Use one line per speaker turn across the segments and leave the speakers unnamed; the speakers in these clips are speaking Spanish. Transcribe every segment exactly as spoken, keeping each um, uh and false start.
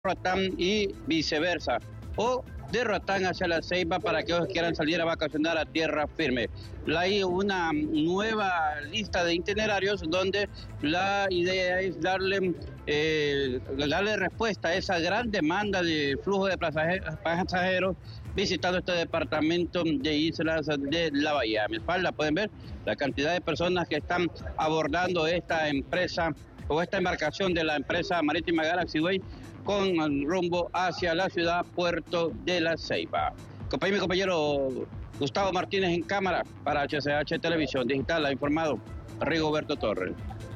Roatán y viceversa, o de Roatán hacia La Ceiba para aquellos que quieran salir a vacacionar a tierra firme. Hay una nueva lista de itinerarios donde la idea es darle, eh, darle respuesta a esa gran demanda de flujo de pasajeros visitando este departamento de Islas de la Bahía. A mi espalda pueden ver la cantidad de personas que están abordando esta empresa o esta embarcación de la empresa marítima Galaxy Way con rumbo hacia la ciudad puerto de La Ceiba. Compañero, mi compañero Gustavo Martínez en cámara para H C H Televisión Digital, ha informado Rigoberto Torres.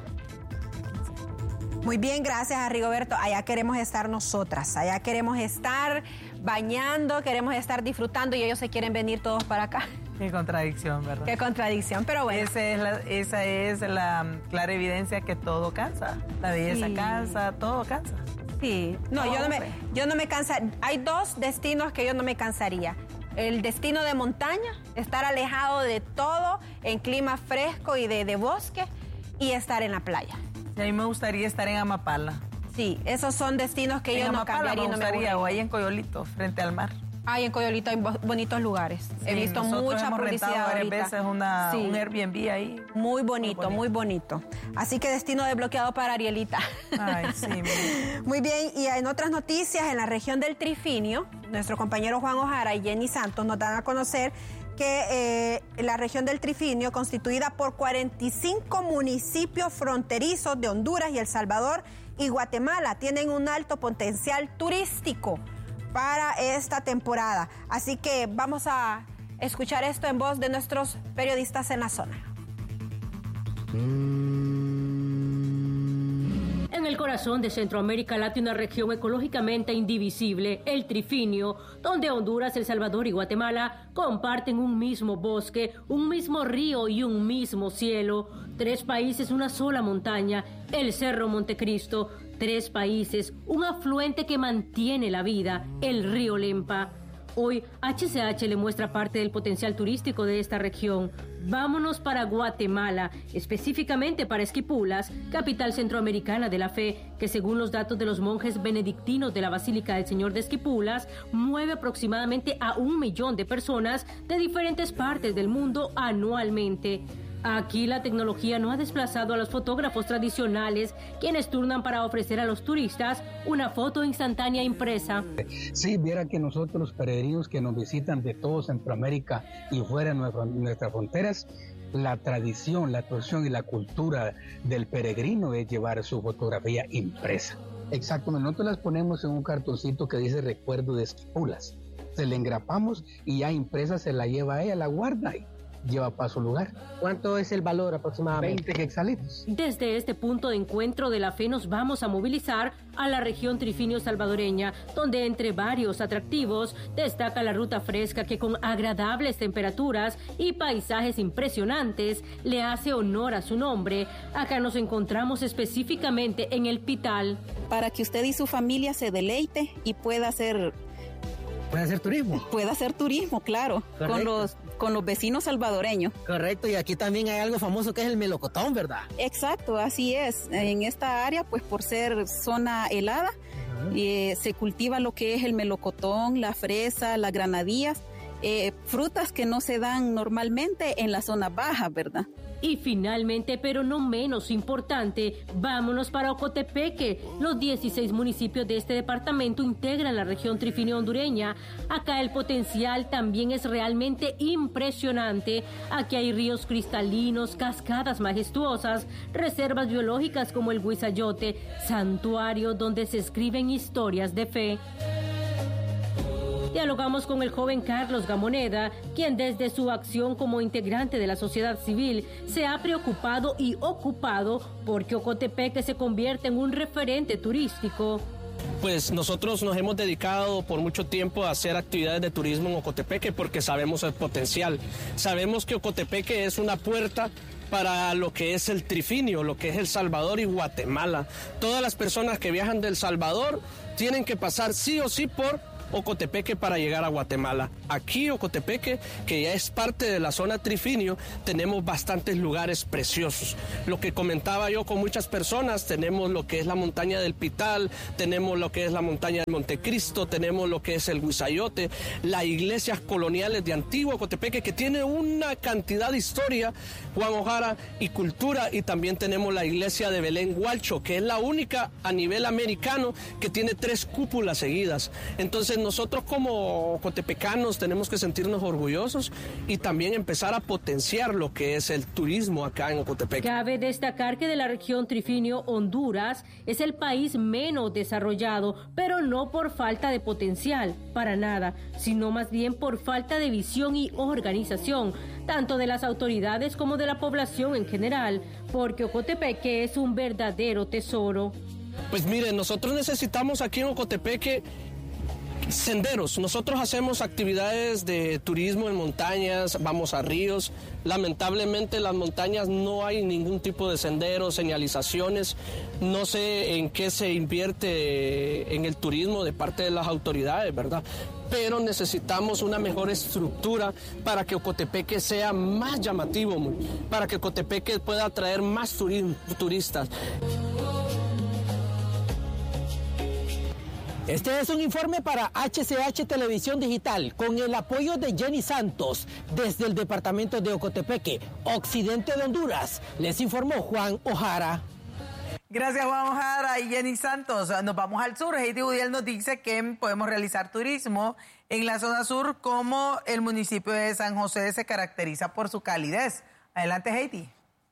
Muy bien, gracias a Rigoberto. Allá queremos estar nosotras, allá queremos estar bañando, queremos estar disfrutando y ellos se quieren venir todos para acá.
Qué contradicción, ¿verdad?
Qué contradicción, pero bueno.
Esa es la, esa es la clara evidencia que todo cansa. La belleza sí. cansa, todo cansa.
Sí, no, oh, yo no me, yo no me cansaría. Hay dos destinos que yo no me cansaría. El destino de montaña, estar alejado de todo, en clima fresco y de, de bosque, y estar en la playa.
Y a mí me gustaría estar en Amapala.
Sí, esos son destinos que en yo
Amapala
no cambiaría.
Me gustaría,
no me
o ahí en Coyolito, frente al mar.
Ay, en Coyolito hay bonitos lugares. Sí, He visto mucha
hemos
publicidad
varias veces una, sí. un Airbnb ahí.
Muy bonito, muy bonito, muy bonito. Así que destino desbloqueado para Arielita.
Ay, sí.
Muy bien, y en otras noticias, en la región del Trifinio, nuestro compañero Juan Ojara y Jenny Santos nos dan a conocer que eh, la región del Trifinio, constituida por cuarenta y cinco municipios fronterizos de Honduras y El Salvador y Guatemala, tienen un alto potencial turístico para esta temporada. Así que vamos a escuchar esto en voz de nuestros periodistas en la zona.
En el corazón de Centroamérica late una región ecológicamente indivisible, el Trifinio, donde Honduras, El Salvador y Guatemala comparten un mismo bosque, un mismo río y un mismo cielo. Tres países, una sola montaña, el Cerro Montecristo. Tres países, un afluente que mantiene la vida, el río Lempa. Hoy, H C H le muestra parte del potencial turístico de esta región. Vámonos para Guatemala, específicamente para Esquipulas, capital centroamericana de la fe, que según los datos de los monjes benedictinos de la Basílica del Señor de Esquipulas, mueve aproximadamente a un millón de personas de diferentes partes del mundo anualmente. Aquí la tecnología no ha desplazado a los fotógrafos tradicionales, quienes turnan para ofrecer a los turistas una foto instantánea impresa.
Sí, viera que nosotros los peregrinos que nos visitan de todo Centroamérica y fuera de nuestra, nuestras fronteras, la tradición, la tradición y la cultura del peregrino es llevar su fotografía impresa. Exactamente, nosotros las ponemos en un cartoncito que dice recuerdo de Esquipulas. Se le engrapamos y ya impresa se la lleva a ella, la guarda y lleva para su lugar.
¿Cuánto es el valor aproximadamente?
veinte quetzalitos.
Desde este punto de encuentro de la fe nos vamos a movilizar a la región Trifinio salvadoreña, donde entre varios atractivos destaca la ruta fresca que con agradables temperaturas y paisajes impresionantes le hace honor a su nombre. Acá nos encontramos específicamente en el Pital.
Para que usted y su familia se deleite y pueda hacer...
¿Puede hacer turismo?
Puede hacer turismo, claro, Correcto. con los con los vecinos salvadoreños.
Correcto, y aquí también hay algo famoso que es el melocotón, ¿verdad?
Exacto, así es. En esta área, pues por ser zona helada, uh-huh. eh, se cultiva lo que es el melocotón, la fresa, las granadillas, eh, frutas que no se dan normalmente en la zona baja, ¿verdad?
Y finalmente, pero no menos importante, vámonos para Ocotepeque. Los dieciséis municipios de este departamento integran la región trifinio hondureña. Acá el potencial también es realmente impresionante. Aquí hay ríos cristalinos, cascadas majestuosas, reservas biológicas como el Huizayote, santuario donde se escriben historias de fe. Dialogamos con el joven Carlos Gamoneda, quien desde su acción como integrante de la sociedad civil se ha preocupado y ocupado porque Ocotepeque se convierte en un referente turístico.
Pues nosotros nos hemos dedicado por mucho tiempo a hacer actividades de turismo en Ocotepeque porque sabemos el potencial. Sabemos que Ocotepeque es una puerta para lo que es el Trifinio, lo que es El Salvador y Guatemala. Todas las personas que viajan de El Salvador tienen que pasar sí o sí por Ocotepeque para llegar a Guatemala. Aquí Ocotepeque, que ya es parte de la zona Trifinio, tenemos bastantes lugares preciosos. Lo que comentaba yo con muchas personas, tenemos lo que es la montaña del Pital, tenemos lo que es la montaña del Montecristo, tenemos lo que es el Huizayote, las iglesias coloniales de Antiguo Ocotepeque, que tiene una cantidad de historia, Juan Ojara, y cultura, y también tenemos la iglesia de Belén Hualcho, que es la única a nivel americano que tiene tres cúpulas seguidas. Entonces nosotros como ocotepecanos tenemos que sentirnos orgullosos y también empezar a potenciar lo que es el turismo acá en Ocotepeque.
Cabe destacar que de la región Trifinio, Honduras es el país menos desarrollado, pero no por falta de potencial, para nada, sino más bien por falta de visión y organización, tanto de las autoridades como de la población en general, porque Ocotepeque es un verdadero tesoro.
Pues miren, nosotros necesitamos aquí en Ocotepeque senderos. Nosotros hacemos actividades de turismo en montañas, vamos a ríos. Lamentablemente en las montañas no hay ningún tipo de senderos, señalizaciones. No sé en qué se invierte en el turismo de parte de las autoridades, ¿verdad? Pero necesitamos una mejor estructura para que Ocotepeque sea más llamativo, para que Ocotepeque pueda atraer más turistas.
Este es un informe para H C H Televisión Digital con el apoyo de Jenny Santos desde el departamento de Ocotepeque, occidente de Honduras. Les informó Juan Ojara.
Gracias, Juan Ojara y Jenny Santos. Nos vamos al sur. Heidi Udiel nos dice que podemos realizar turismo en la zona sur, como el municipio de San José se caracteriza por su calidez. Adelante, Heidi.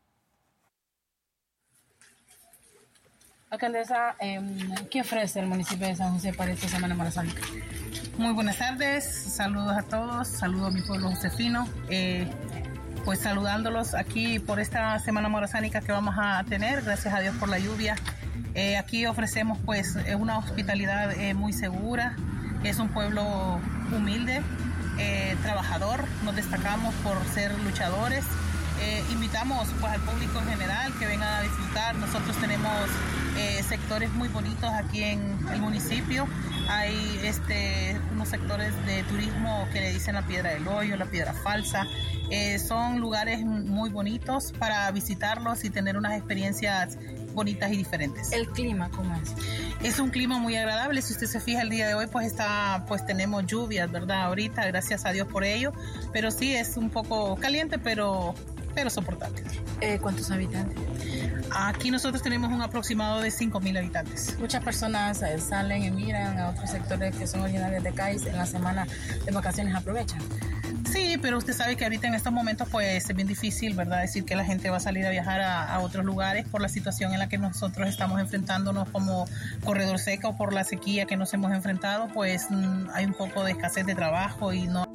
Alcaldesa, eh, ¿qué ofrece el municipio de San José para esta Semana Morazánica?
Muy buenas tardes, saludos a todos, saludos a mi pueblo josefino, eh, pues saludándolos aquí por esta Semana Morazánica que vamos a tener, gracias a Dios por la lluvia. Eh, aquí ofrecemos pues una hospitalidad eh, muy segura, es un pueblo humilde, eh, trabajador, nos destacamos por ser luchadores. Eh, invitamos pues al público en general que vengan a disfrutar. Nosotros tenemos eh, sectores muy bonitos aquí en el municipio. Hay este, unos sectores de turismo que le dicen la Piedra del Hoyo, la Piedra Falsa. Eh, son lugares muy bonitos para visitarlos y tener unas experiencias bonitas y diferentes.
¿El clima cómo es?
Es un clima muy agradable. Si usted se fija, el día de hoy pues está, pues tenemos lluvias, ¿verdad? Ahorita, gracias a Dios por ello. Pero sí, es un poco caliente, pero... pero soportable.
Eh, ¿Cuántos habitantes?
Aquí nosotros tenemos un aproximado de cinco mil habitantes.
Muchas personas eh, salen y miran a otros sectores que son originarios de Cádiz en la semana de vacaciones, aprovechan.
Sí, pero usted sabe que ahorita en estos momentos pues es bien difícil, ¿verdad? Decir que la gente va a salir a viajar a, a otros lugares por la situación en la que nosotros estamos enfrentándonos como corredor seca o por la sequía que nos hemos enfrentado, pues mmm, hay un poco de escasez de trabajo y no...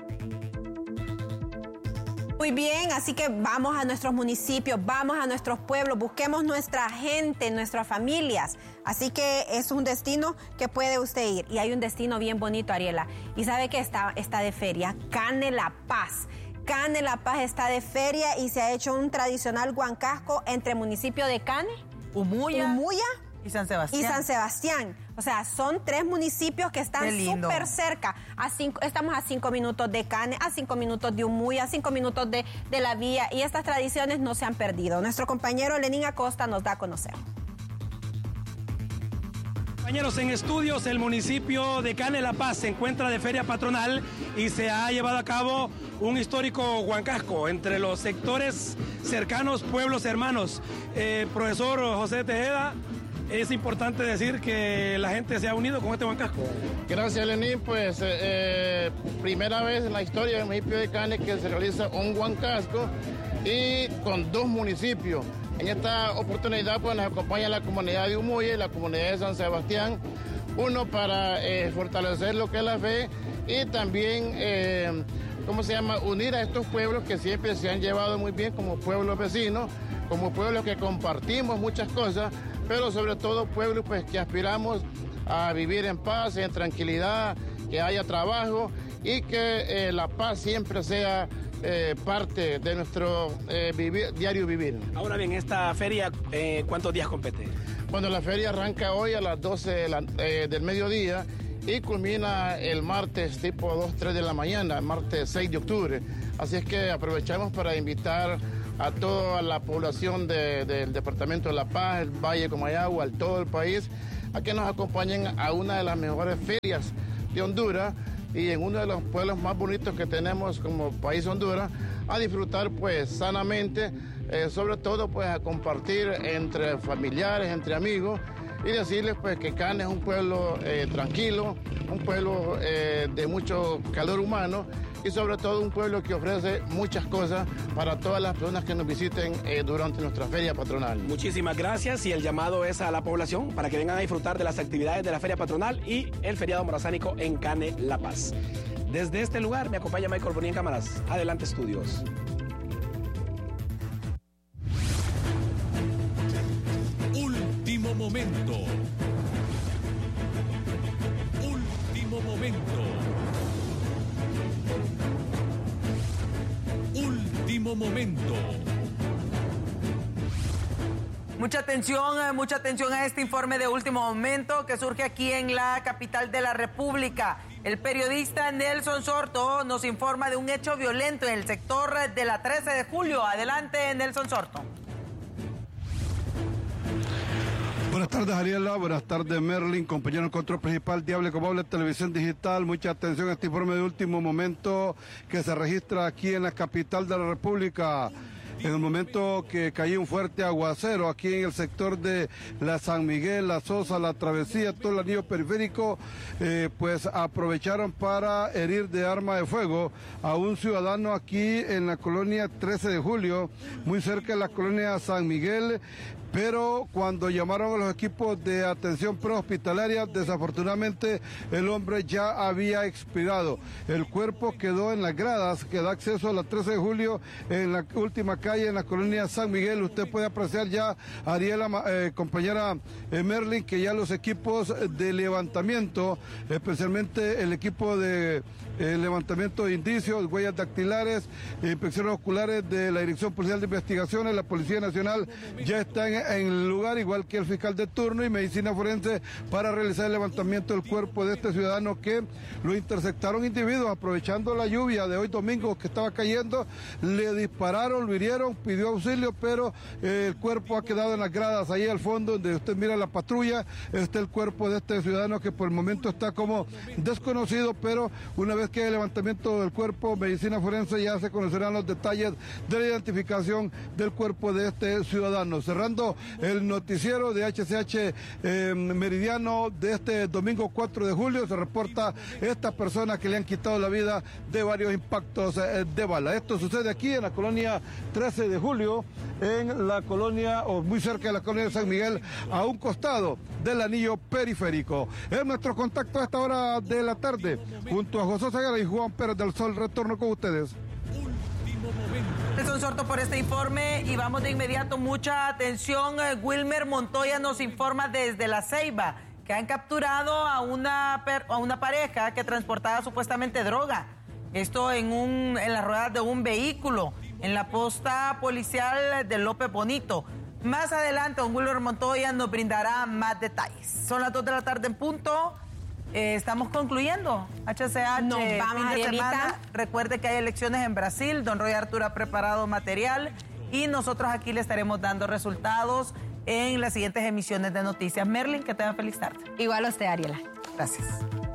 Muy bien, así que vamos a nuestros municipios, vamos a nuestros pueblos, busquemos nuestra gente, nuestras familias. Así que es un destino que puede usted ir. Y hay un destino bien bonito, Ariela. ¿Y sabe qué está, está de feria? Cane La Paz. Cane La Paz está de feria y se ha hecho un tradicional huancasco entre el municipio de Cane,
Umuya,
Umuya
y San Sebastián.
Y San Sebastián. O sea, son tres municipios que están súper cerca. A cinco, estamos a cinco minutos de Cane, a cinco minutos de Umuya, a cinco minutos de, de la vía. Y estas tradiciones no se han perdido. Nuestro compañero Lenín Acosta nos da a conocer.
Compañeros, en estudios, el municipio de Cane La Paz se encuentra de feria patronal y se ha llevado a cabo un histórico huancasco entre los sectores cercanos, pueblos hermanos. Eh, profesor José Tejeda, es importante decir que la gente se ha unido con este huancasco.
Gracias, Lenín. Pues eh, eh, primera vez en la historia del municipio de Cane que se realiza un huancasco y con dos municipios. En esta oportunidad pues, nos acompaña la comunidad de Umuya y la comunidad de San Sebastián, uno para eh, fortalecer lo que es la fe y también, eh, ¿cómo se llama?, unir a estos pueblos que siempre se han llevado muy bien como pueblos vecinos, como pueblos que compartimos muchas cosas, pero sobre todo pueblos pues, que aspiramos a vivir en paz, en tranquilidad, que haya trabajo y que eh, la paz siempre sea eh, parte de nuestro eh, vivir, diario vivir.
Ahora bien, esta feria, eh, ¿cuántos días compete?
Bueno, la feria arranca hoy a las doce de la, eh, del mediodía y culmina el martes tipo dos, tres de la mañana, martes seis de octubre. Así es que aprovechamos para invitar a toda la población de, del departamento de La Paz, el Valle de Comayagua, a todo el país, a que nos acompañen a una de las mejores ferias de Honduras y en uno de los pueblos más bonitos que tenemos como país Honduras, a disfrutar pues sanamente, eh, sobre todo pues a compartir entre familiares, entre amigos, y decirles pues que Cane es un pueblo eh, tranquilo, un pueblo eh, de mucho calor humano y sobre todo un pueblo que ofrece muchas cosas para todas las personas que nos visiten eh, durante nuestra feria patronal.
Muchísimas gracias y el llamado es a la población para que vengan a disfrutar de las actividades de la feria patronal y el feriado morazánico en Cane, La Paz. Desde este lugar me acompaña Michael Bonilla en cámaras. Adelante, estudios.
Último momento. Último momento. Último momento.
Mucha atención, eh, mucha atención a este informe de último momento que surge aquí en la capital de la República. El periodista Nelson Sorto nos informa de un hecho violento en el sector de la trece de julio. Adelante, Nelson Sorto.
Buenas tardes, Ariela. Buenas tardes, Merlin, compañero en control principal de Hable como Hable Televisión Digital. Mucha atención a este informe de último momento que se registra aquí en la capital de la República. En el momento que cayó un fuerte aguacero aquí en el sector de la San Miguel, la Sosa, la Travesía, todo el anillo periférico, eh, pues aprovecharon para herir de arma de fuego a un ciudadano aquí en la colonia trece de julio, muy cerca de la colonia San Miguel. Pero cuando llamaron a los equipos de atención prehospitalaria, desafortunadamente el hombre ya había expirado. El cuerpo quedó en las gradas que da acceso a la trece de julio en la última calle en la colonia San Miguel. Usted puede apreciar ya, Ariela, eh, compañera eh, Merlin, que ya los equipos de levantamiento, especialmente el equipo de eh, levantamiento de indicios, huellas dactilares, e inspecciones oculares de la Dirección Policial de Investigaciones, la Policía Nacional, ya están en el lugar, igual que el fiscal de turno y medicina forense, para realizar el levantamiento del cuerpo de este ciudadano que lo interceptaron individuos aprovechando la lluvia de hoy domingo que estaba cayendo, le dispararon, lo hirieron, pidió auxilio, pero eh, el cuerpo ha quedado en las gradas ahí al fondo donde usted mira la patrulla. Está el cuerpo de este ciudadano que por el momento está como desconocido, pero una vez que hay el levantamiento del cuerpo, medicina forense, ya se conocerán los detalles de la identificación del cuerpo de este ciudadano. Cerrando el noticiero de H C H eh, Meridiano de este domingo cuatro de julio, se reporta esta persona que le han quitado la vida de varios impactos eh, de bala. Esto sucede aquí en la colonia trece de julio, en la colonia, o muy cerca de la colonia de San Miguel, a un costado del anillo periférico. Es nuestro contacto a esta hora de la tarde, junto a José Segura y Juan Pérez del Sol. Retorno con ustedes.
Nelson Sorto por este informe y vamos de inmediato, mucha atención. Wilmer Montoya nos informa desde La Ceiba que han capturado a una, a una pareja que transportaba supuestamente droga. Esto en, un, en las ruedas de un vehículo en la posta policial de López Bonito. Más adelante, don Wilmer Montoya nos brindará más detalles. Son las dos de la tarde en punto. Eh, estamos concluyendo. H C H,
Nos vamos,
fin de
Arielita.
semana. Recuerde que hay elecciones en Brasil. Don Roy Arturo ha preparado material y nosotros aquí le estaremos dando resultados en las siguientes emisiones de noticias. Merlin, que tenga feliz tarde.
Igual a usted, Ariela.
Gracias.